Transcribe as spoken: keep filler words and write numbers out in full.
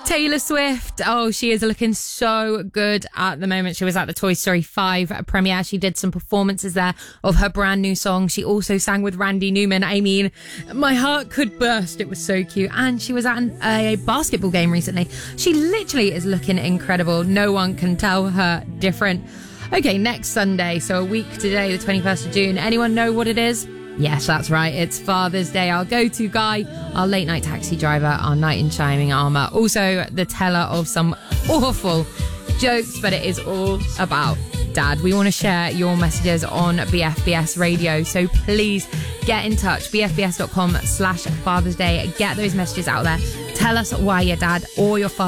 Taylor Swift, oh, she is looking so good at the moment. She was at the Toy Story five premiere. She did some performances there of her brand new song. She also sang with Randy Newman. I mean, my heart could burst. It was so cute. And she was at an, a basketball game recently. She literally is looking incredible. No one can tell her different. Okay, next Sunday, so a week today, the twenty-first of June. Anyone know what it is? Yes, that's right. It's Father's Day. Our go-to guy, our late-night taxi driver, our knight in shining armour. Also, the teller of some awful jokes, but it is all about Dad. We want to share your messages on B F B S Radio, so please get in touch. B F B S dot com slash Father's Day. Get those messages out there. Tell us why your dad or your father